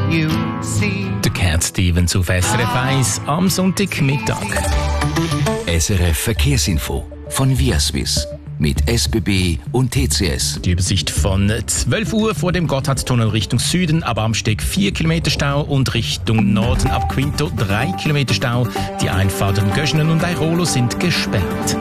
you see. Der Cat Stevens auf SRF 1 am Sonntagmittag. SRF Verkehrsinfo von Viaswiss mit SBB und TCS. Die Übersicht von 12 Uhr vor dem Gotthardtunnel Richtung Süden, ab Amsteg 4 Kilometer Stau und Richtung Norden ab Quinto 3 Kilometer Stau. Die Einfahrten Göschenen und Airolo sind gesperrt.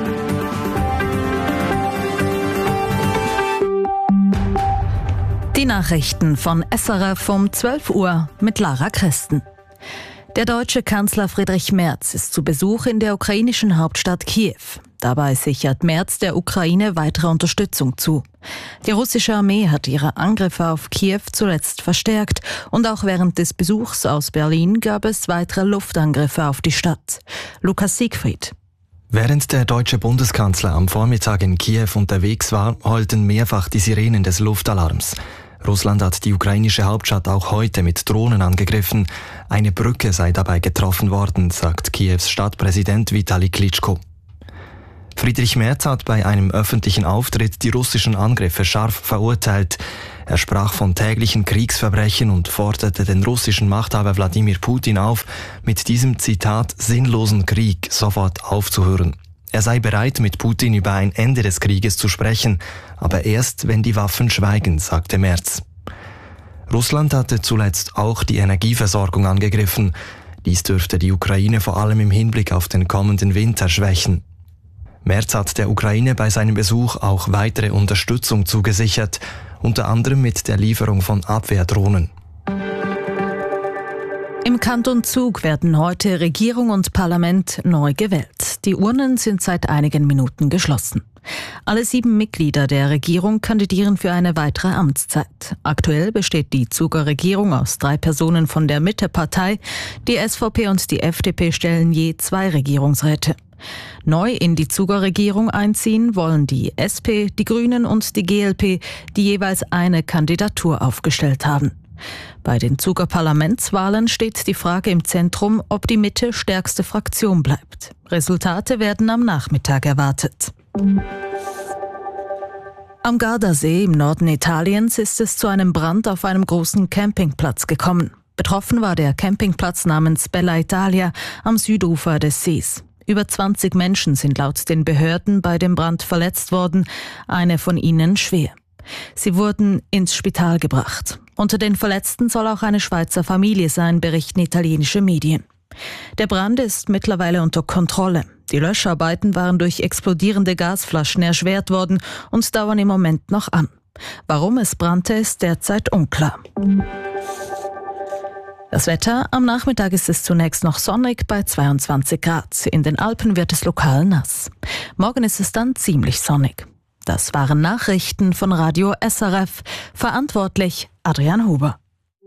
Die Nachrichten von SRF um 12 Uhr mit Lara Christen. Der deutsche Kanzler Friedrich Merz ist zu Besuch in der ukrainischen Hauptstadt Kiew. Dabei sichert Merz der Ukraine weitere Unterstützung zu. Die russische Armee hat ihre Angriffe auf Kiew zuletzt verstärkt und auch während des Besuchs aus Berlin gab es weitere Luftangriffe auf die Stadt. Lukas Siegfried. Während der deutsche Bundeskanzler am Vormittag in Kiew unterwegs war, heulten mehrfach die Sirenen des Luftalarms. Russland hat die ukrainische Hauptstadt auch heute mit Drohnen angegriffen. Eine Brücke sei dabei getroffen worden, sagt Kiews Stadtpräsident Vitali Klitschko. Friedrich Merz hat bei einem öffentlichen Auftritt die russischen Angriffe scharf verurteilt. Er sprach von täglichen Kriegsverbrechen und forderte den russischen Machthaber Wladimir Putin auf, mit diesem Zitat sinnlosen Krieg sofort aufzuhören. Er sei bereit, mit Putin über ein Ende des Krieges zu sprechen, aber erst, wenn die Waffen schweigen, sagte Merz. Russland hatte zuletzt auch die Energieversorgung angegriffen. Dies dürfte die Ukraine vor allem im Hinblick auf den kommenden Winter schwächen. Merz hat der Ukraine bei seinem Besuch auch weitere Unterstützung zugesichert, unter anderem mit der Lieferung von Abwehrdrohnen. Im Kanton Zug werden heute Regierung und Parlament neu gewählt. Die Urnen sind seit einigen Minuten geschlossen. Alle 7 Mitglieder der Regierung kandidieren für eine weitere Amtszeit. Aktuell besteht die Zuger Regierung aus 3 Personen von der Mittepartei. Die SVP und die FDP stellen je 2 Regierungsräte. Neu in die Zuger Regierung einziehen wollen die SP, die Grünen und die GLP, die jeweils eine Kandidatur aufgestellt haben. Bei den Zuger Parlamentswahlen steht die Frage im Zentrum, ob die Mitte stärkste Fraktion bleibt. Resultate werden am Nachmittag erwartet. Am Gardasee im Norden Italiens ist es zu einem Brand auf einem großen Campingplatz gekommen. Betroffen war der Campingplatz namens Bella Italia am Südufer des Sees. Über 20 Menschen sind laut den Behörden bei dem Brand verletzt worden, eine von ihnen schwer. Sie wurden ins Spital gebracht. Unter den Verletzten soll auch eine Schweizer Familie sein, berichten italienische Medien. Der Brand ist mittlerweile unter Kontrolle. Die Löscharbeiten waren durch explodierende Gasflaschen erschwert worden und dauern im Moment noch an. Warum es brannte, ist derzeit unklar. Das Wetter: Am Nachmittag ist es zunächst noch sonnig bei 22 Grad. In den Alpen wird es lokal nass. Morgen ist es dann ziemlich sonnig. Das waren Nachrichten von Radio SRF. Verantwortlich Adrian Huber.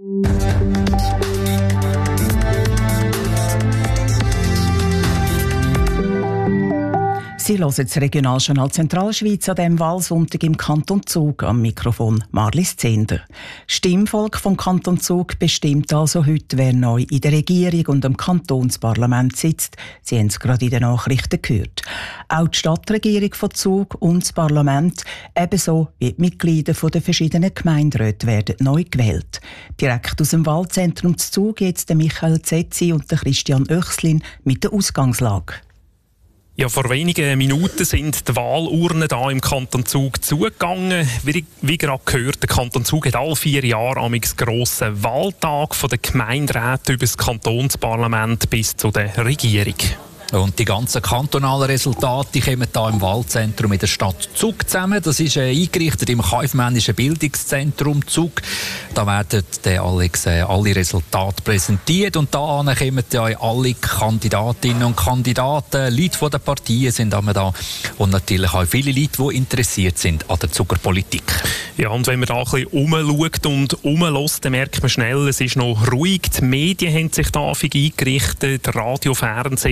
Sie hören das Regionaljournal Zentralschweiz an diesem Wahlsonntag im Kanton Zug. Am Mikrofon Marlies Zehnder. Stimmvolk vom Kanton Zug bestimmt also heute, wer neu in der Regierung und im Kantonsparlament sitzt. Sie haben es gerade in den Nachrichten gehört. Auch die Stadtregierung von Zug und das Parlament, ebenso wie die Mitglieder der verschiedenen Gemeinderäte, werden neu gewählt. Direkt aus dem Wahlzentrum zu Zug jetzt der Michael Zetzi und der Christian Oechslin mit der Ausgangslage. Ja, vor wenigen Minuten sind die Wahlurnen hier im Kanton Zug zugegangen. Wie gerade gehört, der Kanton Zug hat alle 4 Jahre am grossen Wahltag von der Gemeinderäte über das Kantonsparlament bis zu der Regierung. Und die ganzen kantonalen Resultate kommen hier im Wahlzentrum in der Stadt Zug zusammen. Das ist eingerichtet im Kaufmännischen Bildungszentrum Zug. Da werden alle Resultate präsentiert und da kommen ja alle Kandidatinnen und Kandidaten, Leute von den Partien sind da und natürlich auch viele Leute, die interessiert sind an der Zugerpolitik. Ja, und wenn man da ein bisschen umschaut und umhört, dann merkt man schnell, es ist noch ruhig. Die Medien haben sich da eingerichtet, Radio, Fernsehen, Zeitung.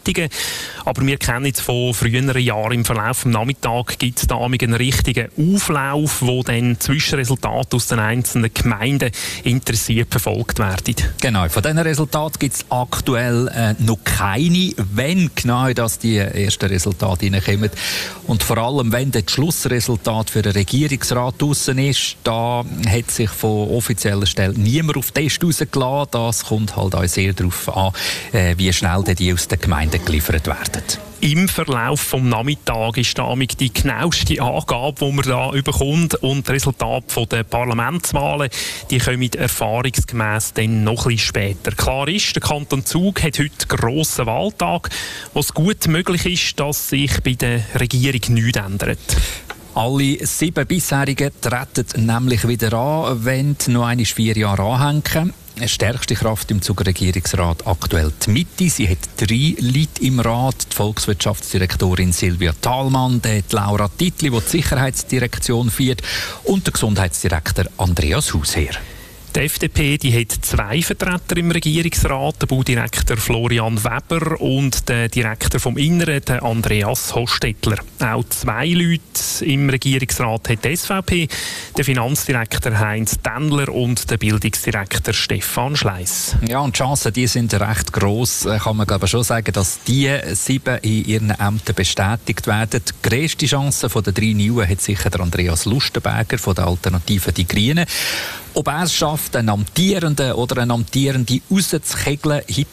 Zeitungen. Aber wir kennen jetzt von früheren Jahren, im Verlauf des Nachmittags gibt es da einen richtigen Auflauf, wo dann Zwischenresultate aus den einzelnen Gemeinden interessiert verfolgt werden. Genau, von diesen Resultaten gibt es aktuell noch keine. Wenn genau dass die ersten Resultate reinkommen und vor allem, wenn das Schlussresultat für den Regierungsrat draussen ist, da hat sich von offizieller Stelle niemand auf den Test rausgelassen. Das kommt halt auch sehr darauf an, wie schnell die aus den Gemeinden geliefert werden. Im Verlauf des Nachmittags ist damit die genaueste Angabe, die man da bekommt. Und die Resultate der Parlamentswahlen, die kommen erfahrungsgemäss dann noch ein bisschen später. Klar ist, der Kanton Zug hat heute einen grossen Wahltag, wo es gut möglich ist, dass sich bei der Regierung nichts ändert. Alle 7 bisherigen treten nämlich wieder an, wenn noch einmal 4 Jahre anhängen. Die stärkste Kraft im Zuger Regierungsrat aktuell die Mitte. Sie hat 3 Leute im Rat. Die Volkswirtschaftsdirektorin Silvia Thalmann, die Laura Titli, die Sicherheitsdirektion führt, und der Gesundheitsdirektor Andreas Hausherr. Die FDP die hat 2 Vertreter im Regierungsrat, der Baudirektor Florian Weber und der Direktor vom Inneren, der Andreas Hostetler. Auch 2 Leute im Regierungsrat hat die SVP, der Finanzdirektor Heinz Tendler und der Bildungsdirektor Stefan Schleiss. Ja, und die Chancen die sind recht gross, kann man glaube ich schon sagen, dass die 7 in ihren Ämtern bestätigt werden. Die grösste Chance von den 3 Neuen hat sicher der Andreas Lustenberger von der Alternative Die Grünen. Ob er es schafft, einen Amtierenden oder eine Amtierende rauszukegeln,